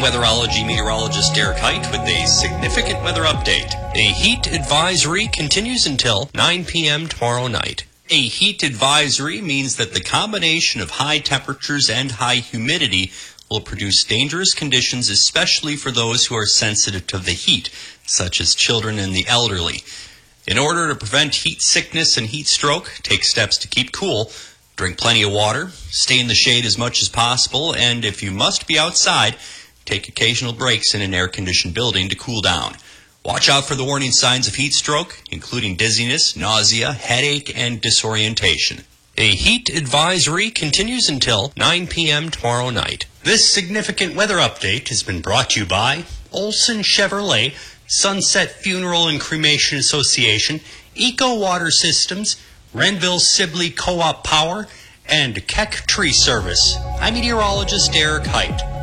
weatherology meteorologist Derek Height with a significant weather update. A heat advisory continues until 9 p.m. tomorrow night. A heat advisory means that the combination of high temperatures and high humidity will produce dangerous conditions, especially for those who are sensitive to the heat, such as children and the elderly. In order to prevent heat sickness and heat stroke, take steps to keep cool. Drink plenty of water, stay in the shade as much as possible, and if you must be outside, take occasional breaks in an air-conditioned building to cool down. Watch out for the warning signs of heat stroke, including dizziness, nausea, headache, and disorientation. A heat advisory continues until 9 p.m. tomorrow night. This significant weather update has been brought to you by Olson Chevrolet, Sunset Funeral and Cremation Association, Eco Water Systems, Renville Sibley Co-op Power, and Keck Tree Service. I'm meteorologist Derek Height.